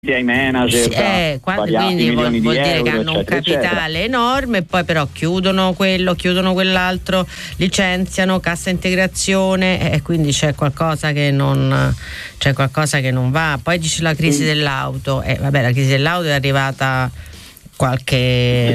ai manager, quindi vuol dire che hanno un eccetera. capitale enorme, e poi però chiudono quello, chiudono quell'altro, licenziano, cassa integrazione, e quindi c'è qualcosa che non va. Poi dice la crisi dell'auto, la crisi dell'auto è arrivata qualche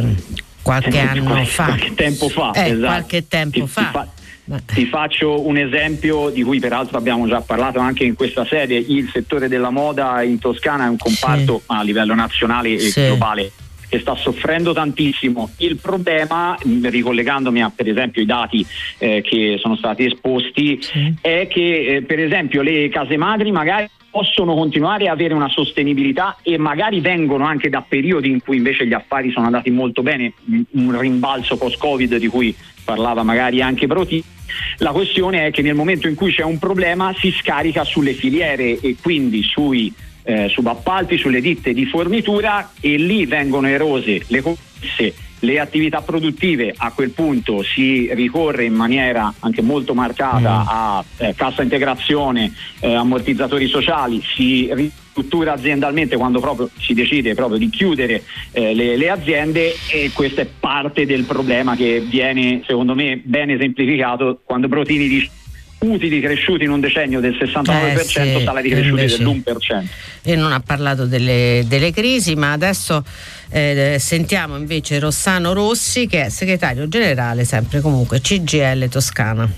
anno fa, qualche tempo fa, esatto. Qualche tempo fa. Ti faccio un esempio di cui peraltro abbiamo già parlato anche in questa sede. Il settore della moda in Toscana è un comparto a livello nazionale e globale che sta soffrendo tantissimo. Il problema, ricollegandomi a per esempio i dati che sono stati esposti, è che per esempio le case madri magari possono continuare a avere una sostenibilità e magari vengono anche da periodi in cui invece gli affari sono andati molto bene, un rimbalzo post-Covid di cui parlava magari anche Broti. La questione è che nel momento in cui c'è un problema si scarica sulle filiere e quindi sui subappalti, sulle ditte di fornitura, e lì vengono erose le commesse, le attività produttive. A quel punto si ricorre in maniera anche molto marcata a cassa integrazione, ammortizzatori sociali, si ristruttura aziendalmente quando proprio si decide proprio di chiudere le aziende, e questa è parte del problema che viene secondo me ben esemplificato quando Brotini dice utili cresciuti in un decennio del 69%, salari cresciuti dell'1%. E non ha parlato delle crisi, ma adesso sentiamo invece Rossano Rossi, che è segretario generale sempre comunque CGIL Toscana.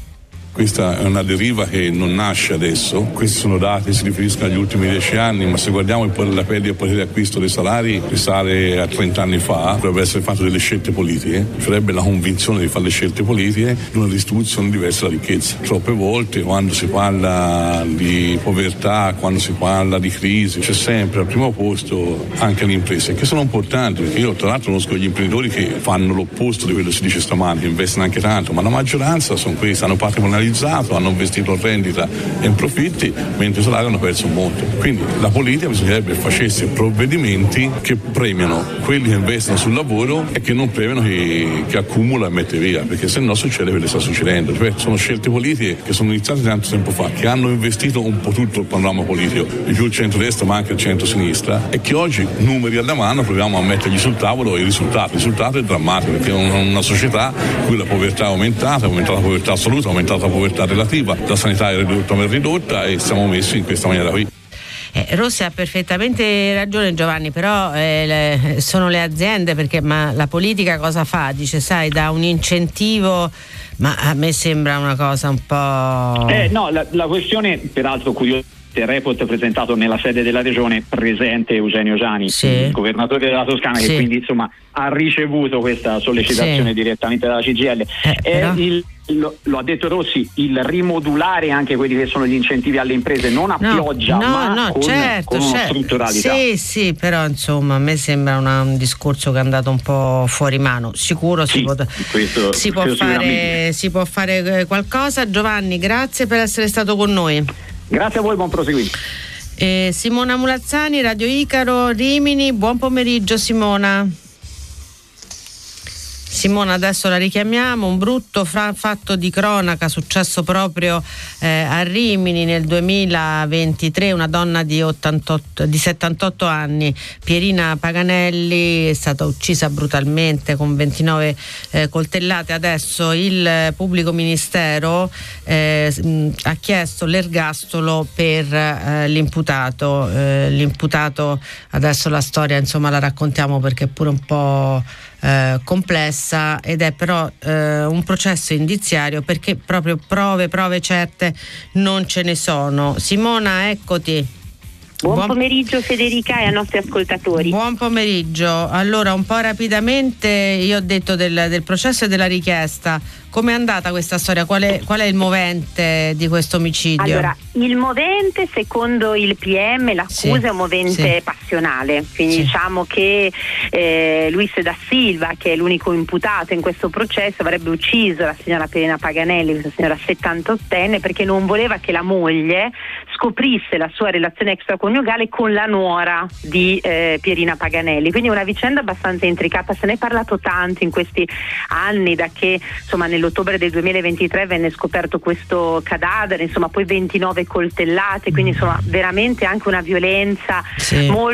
Questa è una deriva che non nasce adesso, questi sono dati che si riferiscono agli ultimi 10 anni, ma se guardiamo la perdita di potere di acquisto dei salari risale a 30 anni fa, dovrebbe essere fatto delle scelte politiche, sarebbe la convinzione di fare le scelte politiche di una distribuzione diversa della ricchezza. Troppe volte quando si parla di povertà, quando si parla di crisi, c'è sempre al primo posto anche le imprese, che sono importanti, perché io tra l'altro conosco gli imprenditori che fanno l'opposto di quello che si dice stamani, che investono anche tanto, ma la maggioranza sono questi, hanno patrimonializzato, hanno investito in rendita e in profitti, mentre i salari hanno perso un monte. Quindi la politica bisognerebbe facesse provvedimenti che premiano quelli che investono sul lavoro e che non premiano chi accumula e mette via, perché se no succede quello che sta succedendo. Cioè, sono scelte politiche che sono iniziate tanto tempo fa, che hanno investito un po' tutto il panorama politico, di più il centro-destra ma anche il centro-sinistra, e che oggi, numeri alla mano, proviamo a mettergli sul tavolo il risultato è drammatico, perché è una società in cui la povertà è aumentata la povertà assoluta, è aumentata la povertà relativa, la sanità è ridotta e siamo messi in questa maniera qui. Rossi ha perfettamente ragione Giovanni, però sono le aziende, perché ma la politica cosa fa? Dice sai, dà un incentivo, ma a me sembra una cosa un po'... No, la questione peraltro curiosa, il report presentato nella sede della regione, presente Eugenio Giani, il governatore della Toscana, che quindi insomma ha ricevuto questa sollecitazione direttamente dalla CGIL. Lo ha detto Rossi, il rimodulare anche quelli che sono gli incentivi alle imprese, non a pioggia, ma con una strutturalità. Sì, però insomma a me sembra un discorso che è andato un po' fuori mano. Sicuro si può fare qualcosa. Giovanni, grazie per essere stato con noi. Grazie a voi, buon proseguimento. Simona Mulazzani, Radio Icaro, Rimini, buon pomeriggio Simona. Simona, adesso la richiamiamo. Un brutto fatto di cronaca successo proprio a Rimini nel 2023. Una donna di 78 anni, Pierina Paganelli, è stata uccisa brutalmente con 29 coltellate. Adesso il pubblico ministero ha chiesto l'ergastolo per l'imputato. L'imputato, adesso la storia insomma la raccontiamo perché è pure un po' complessa, ed è però un processo indiziario perché proprio prove certe non ce ne sono. Simona, eccoti. Buon pomeriggio Federica e ai nostri ascoltatori. Buon pomeriggio. Allora, un po' rapidamente, io ho detto del processo e della richiesta. Come è andata questa storia? Qual è il movente di questo omicidio? Allora, il movente, secondo il PM, l'accusa è un movente passionale, quindi diciamo che Luis da Silva, che è l'unico imputato in questo processo, avrebbe ucciso la signora Pierina Paganelli, questa signora 78enne, perché non voleva che la moglie scoprisse la sua relazione extraconiugale con la nuora di Pierina Paganelli. Quindi una vicenda abbastanza intricata, se ne è parlato tanto in questi anni, da che insomma nel nell'ottobre del 2023 venne scoperto questo cadavere, insomma poi 29 coltellate, quindi insomma veramente anche una violenza molto